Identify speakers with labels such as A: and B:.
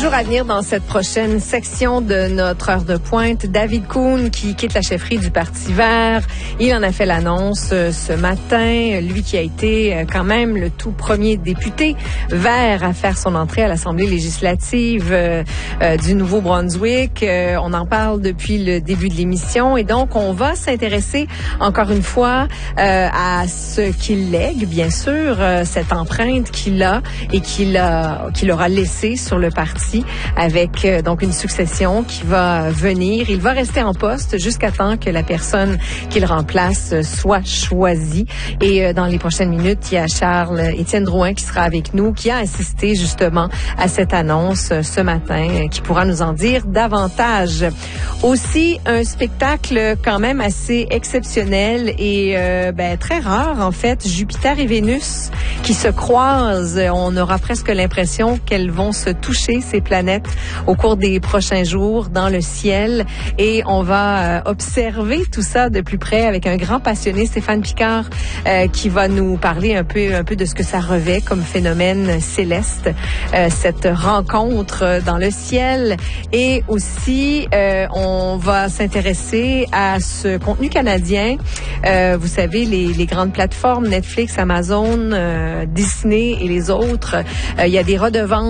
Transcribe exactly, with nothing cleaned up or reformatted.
A: Toujours à venir dans cette prochaine section de notre heure de pointe, David Kuhn qui quitte la chefferie du Parti vert. Il en a fait l'annonce ce matin. Lui qui a été quand même le tout premier député vert à faire son entrée à l'Assemblée législative euh, euh, du Nouveau-Brunswick. Euh, on en parle depuis le début de l'émission et donc on va s'intéresser encore une fois euh, à ce qu'il lègue, bien sûr, euh, cette empreinte qu'il a et qu'il a, qu'il aura laissée sur le parti avec euh, donc une succession qui va venir. Il va rester en poste jusqu'à temps que la personne qu'il remplace soit choisie. Et euh, dans les prochaines minutes, il y a Charles-Étienne Drouin qui sera avec nous, qui a assisté justement à cette annonce euh, ce matin, euh, qui pourra nous en dire davantage. Aussi, un spectacle quand même assez exceptionnel et euh, ben, très rare en fait, Jupiter et Vénus qui se croisent. On aura presque l'impression qu'elles vont se toucher, ces planètes, au cours des prochains jours dans le ciel. Et on va euh, observer tout ça de plus près avec un grand passionné, Stéphane Picard, euh, qui va nous parler un peu, un peu de ce que ça revêt comme phénomène céleste, euh, cette rencontre dans le ciel. Et aussi, euh, on va s'intéresser à ce contenu canadien. Euh, vous savez, les, les grandes plateformes, Netflix, Amazon, euh, Disney et les autres, euh, il y a des redevances